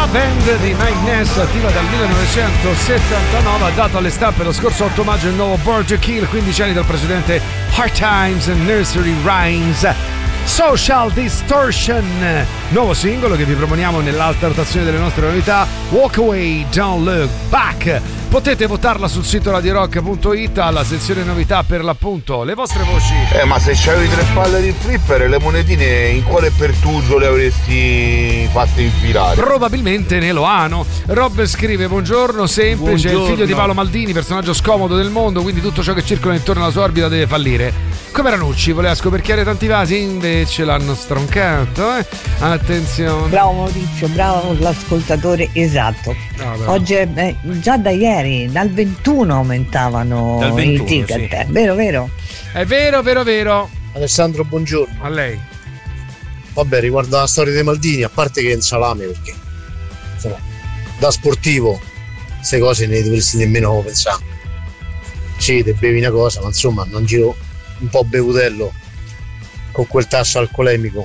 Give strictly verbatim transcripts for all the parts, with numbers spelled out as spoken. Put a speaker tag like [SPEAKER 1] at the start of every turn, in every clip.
[SPEAKER 1] band di Mike Ness, attiva dal millenovecentosettantanove, ha dato alle stampe lo scorso otto maggio il nuovo Born to Kill, quindici anni dal precedente Hard Times and Nursery Rhymes. Social Distortion, nuovo singolo che vi proponiamo nell'alta rotazione delle nostre novità, Walk Away, Don't Look Back. Potete votarla sul sito radio rock punto it alla sezione novità, per l'appunto le vostre voci.
[SPEAKER 2] Eh ma se c'avevi tre palle di flipper, le monetine in quale pertugio le avresti fatte infilare?
[SPEAKER 1] Probabilmente ne lo hanno. Rob scrive: buongiorno, semplice,
[SPEAKER 3] Buongiorno.
[SPEAKER 1] il figlio di Paolo Maldini, personaggio scomodo del mondo, quindi tutto ciò che circola intorno alla sua orbita deve fallire. Come Ranucci, voleva scoperchiare tanti vasi, invece l'hanno stroncato, eh? Attenzione.
[SPEAKER 4] Bravo Maurizio, bravo l'ascoltatore esatto.
[SPEAKER 1] No,
[SPEAKER 4] Oggi è, eh, già da ieri, dal ventuno aumentavano
[SPEAKER 3] Dal ventuno,
[SPEAKER 4] i ticket,
[SPEAKER 3] sì.
[SPEAKER 4] eh, vero vero?
[SPEAKER 1] È vero, vero, vero.
[SPEAKER 5] Alessandro, buongiorno.
[SPEAKER 1] A lei.
[SPEAKER 5] Vabbè, riguardo alla storia dei Maldini, a parte che è un salame, perché insomma, da sportivo queste cose ne dovresti nemmeno pensare. Sì, te bevi una cosa, ma insomma non giro un po' bevutello con quel tasso alcolemico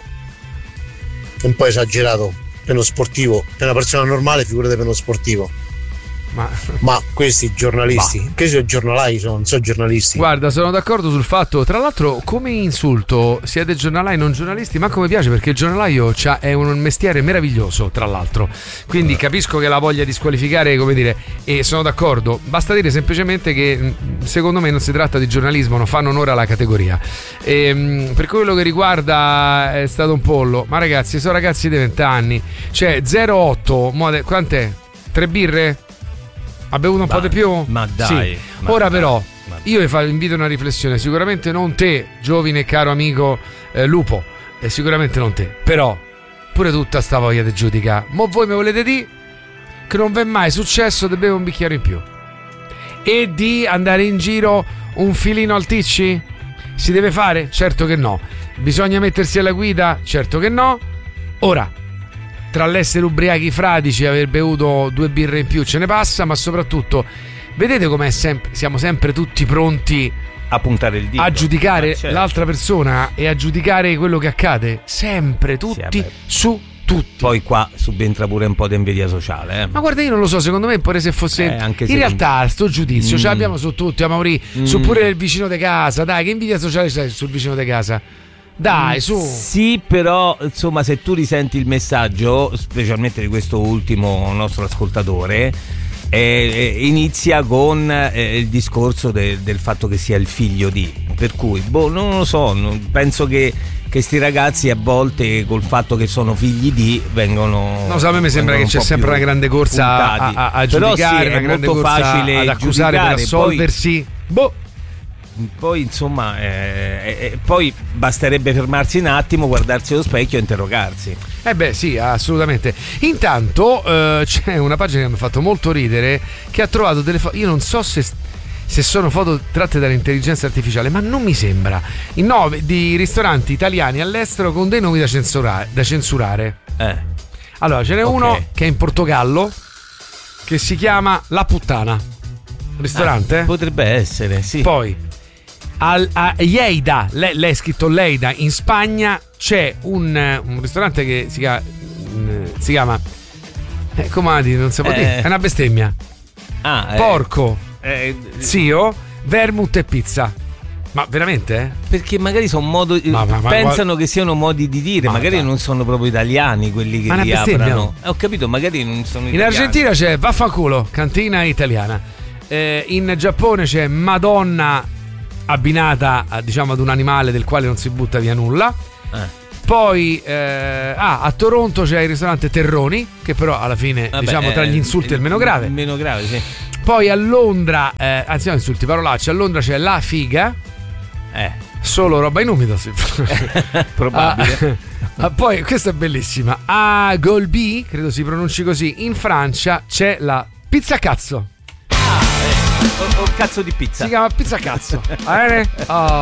[SPEAKER 5] un po' esagerato per uno sportivo, per una persona normale, figurate per uno sportivo.
[SPEAKER 1] Ma,
[SPEAKER 5] ma questi giornalisti,
[SPEAKER 1] bah.
[SPEAKER 5] che sono giornalai, sono, non sono giornalisti.
[SPEAKER 1] Guarda, sono d'accordo sul fatto, tra l'altro, come insulto, siete giornalai non giornalisti, ma come piace, perché il giornalaio c'ha, è un mestiere meraviglioso, tra l'altro, quindi capisco che la voglia di squalificare, come dire, e sono d'accordo, basta dire semplicemente che secondo me non si tratta di giornalismo, non fanno onore alla categoria. E, per quello che riguarda è stato un pollo, ma ragazzi, sono ragazzi di venti anni, cioè zero otto, quant'è? Tre birre? Ha bevuto un
[SPEAKER 3] ma,
[SPEAKER 1] po' di più?
[SPEAKER 3] Ma dai.
[SPEAKER 1] Sì.
[SPEAKER 3] Ma
[SPEAKER 1] Ora
[SPEAKER 3] dai,
[SPEAKER 1] però
[SPEAKER 3] ma...
[SPEAKER 1] io vi fa- invito a una riflessione. Sicuramente non te, giovine e caro amico eh, Lupo, e sicuramente non te. Però pure tutta sta voglia di giudicare. Mo voi mi volete dire che non vi è mai successo di bere un bicchiere in più e di andare in giro un filino al ticci? Si deve fare? Certo che no. Bisogna mettersi alla guida? Certo che no. Ora, tra l'essere ubriachi fradici e aver bevuto due birre in più ce ne passa, ma soprattutto vedete com'è sempre, siamo sempre tutti pronti
[SPEAKER 3] a puntare il dito,
[SPEAKER 1] a giudicare
[SPEAKER 3] ah, certo.
[SPEAKER 1] l'altra persona e a giudicare quello che accade, sempre tutti
[SPEAKER 3] sì,
[SPEAKER 1] su tutti.
[SPEAKER 3] Poi qua subentra pure un po' di invidia sociale, eh.
[SPEAKER 1] Ma guarda, io non lo so, secondo me pure se fosse
[SPEAKER 3] eh, anche
[SPEAKER 1] in
[SPEAKER 3] se
[SPEAKER 1] realtà
[SPEAKER 3] non...
[SPEAKER 1] sto giudizio
[SPEAKER 3] mm.
[SPEAKER 1] ce l'abbiamo su tutti, a Mauri,
[SPEAKER 3] mm.
[SPEAKER 1] su pure il vicino di casa, dai, che invidia sociale c'è sul vicino di casa? Dai, su.
[SPEAKER 3] Sì, però insomma, se tu risenti il messaggio, specialmente di questo ultimo nostro ascoltatore, eh, inizia con eh, il discorso de- del fatto che sia il figlio di, per cui boh, non lo so, non, penso che che sti ragazzi a volte col fatto che sono figli di vengono
[SPEAKER 1] no, so, a me mi sembra che c'è sempre una grande corsa a, a, a giudicare,
[SPEAKER 3] sì,
[SPEAKER 1] una grande
[SPEAKER 3] molto
[SPEAKER 1] corsa
[SPEAKER 3] facile
[SPEAKER 1] ad accusare per assolversi.
[SPEAKER 3] Poi, boh, poi insomma eh, eh, poi basterebbe fermarsi un attimo, guardarsi allo specchio e interrogarsi.
[SPEAKER 1] Eh beh sì, assolutamente. Intanto eh, c'è una pagina che mi ha fatto molto ridere, che ha trovato delle foto, io non so se se sono foto tratte dall'intelligenza artificiale, ma non mi sembra, in nove di ristoranti italiani all'estero con dei nomi da censurare, da censurare.
[SPEAKER 3] Eh.
[SPEAKER 1] Allora ce n'è
[SPEAKER 3] Okay.
[SPEAKER 1] uno che è in Portogallo che si chiama La Puttana, ristorante.
[SPEAKER 3] Ah, potrebbe essere, sì.
[SPEAKER 1] Poi al, a Lleida, lei, lei è scritto Lleida, in Spagna c'è un, un ristorante che si chiama, si chiama eh, comandi, non si può
[SPEAKER 3] Eh.
[SPEAKER 1] dire, è una bestemmia.
[SPEAKER 3] Ah, eh.
[SPEAKER 1] Porco,
[SPEAKER 3] Eh,
[SPEAKER 1] zio, vermouth e pizza. Ma veramente? Eh?
[SPEAKER 3] perché magari sono modi,
[SPEAKER 1] Ma- ma- ma-
[SPEAKER 3] pensano che siano modi di dire,
[SPEAKER 1] Ma
[SPEAKER 3] magari
[SPEAKER 1] dai.
[SPEAKER 3] non sono proprio italiani quelli che
[SPEAKER 1] Ma
[SPEAKER 3] li
[SPEAKER 1] una bestemmia,
[SPEAKER 3] aprono.
[SPEAKER 1] no?
[SPEAKER 3] Eh, ho capito, magari non sono
[SPEAKER 1] In
[SPEAKER 3] italiani.
[SPEAKER 1] Argentina c'è Vaffanculo, cantina italiana. Eh, in Giappone c'è Madonna abbinata a, diciamo, ad un animale del quale non si butta via nulla.
[SPEAKER 3] Eh.
[SPEAKER 1] Poi eh, ah, a Toronto c'è il ristorante Terroni, che però alla fine
[SPEAKER 3] Vabbè,
[SPEAKER 1] diciamo tra gli insulti è il meno grave.
[SPEAKER 3] Il meno grave, sì.
[SPEAKER 1] Poi a Londra, eh, anzi no, insulti, parolacce, a Londra c'è La Figa,
[SPEAKER 3] Eh,
[SPEAKER 1] solo roba in umido, sì.
[SPEAKER 3] probabile.
[SPEAKER 1] Ah, poi questa è bellissima, a Golby, credo si pronunci così, in Francia c'è la Pizza Cazzo.
[SPEAKER 3] o, o cazzo di pizza.
[SPEAKER 1] Si chiama Pizza Cazzo. Va bene? Oh.